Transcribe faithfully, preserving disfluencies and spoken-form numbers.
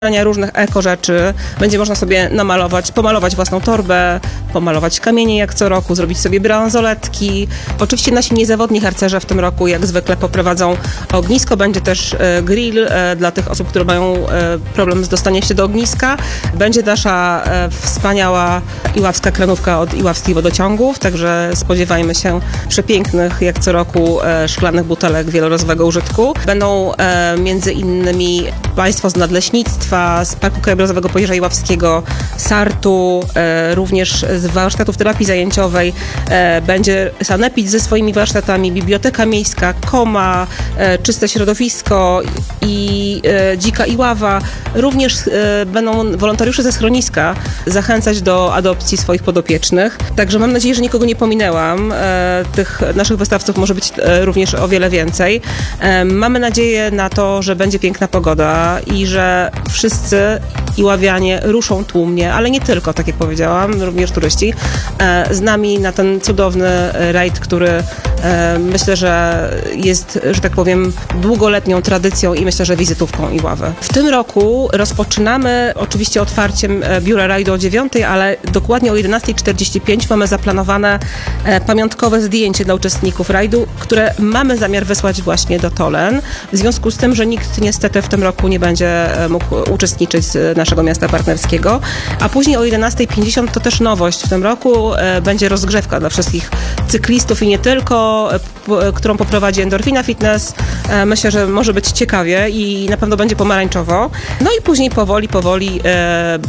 różnych eko rzeczy. Będzie można sobie namalować, pomalować własną torbę, pomalować kamienie jak co roku, zrobić sobie bransoletki. Oczywiście nasi niezawodni harcerze w tym roku jak zwykle poprowadzą ognisko. Będzie też e, grill e, dla tych osób, które mają e, problem z dostaniem się do ogniska. Będzie nasza e, wspaniała iławska kranówka od iławskich wodociągów, także spodziewajmy się przepięknych jak co roku e, szklanych butelek wielorazowego użytku. Będą e, między innymi państwo z nadleśnictwa, z Parku Krajobrazowego Pojezia Iławskiego, sartu, e, również z warsztatów terapii zajęciowej. E, będzie sanepid ze swoimi warsztatami, biblioteka miejska, Koma, e, czyste środowisko i e, dzika Iława. Również e, będą wolontariusze ze schroniska zachęcać do adopcji swoich podopiecznych. Także mam nadzieję, że nikogo nie pominęłam. E, tych naszych wystawców może być e, również o wiele więcej. E, mamy nadzieję na to, że będzie piękna pogoda i że wszyscy iławianie ruszą tłumnie, ale nie tylko, tak jak powiedziałam, również turyści, e, z nami na ten cudowny rajd, który e, myślę, że jest, że tak powiem, długoletnią tradycją i myślę, że wizytówką Iławy. W tym roku rozpoczynamy oczywiście otwarciem biura rajdu o dziewiątej, ale dokładnie o jedenastej czterdzieści pięć mamy zaplanowane e, pamiątkowe zdjęcie dla uczestników rajdu, które mamy zamiar wysłać właśnie do Tolen, w związku z tym, że nikt niestety w tym roku nie będzie mógł uczestniczyć z naszego miasta partnerskiego, a później o jedenastej pięćdziesiąt to też nowość w tym roku, e, będzie rozgrzewka dla wszystkich cyklistów i nie tylko, e, p, którą poprowadzi Endorfina Fitness. E, myślę, że może być ciekawie i na pewno będzie pomarańczowo. No i później powoli, powoli e,